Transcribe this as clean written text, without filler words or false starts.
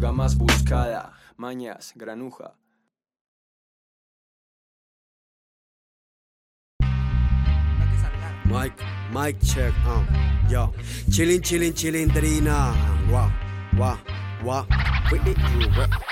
purga más buscada. Mañas, granuja. Mic check, yo. Chillin', chillin', chillindrina. Wah, wah, wah.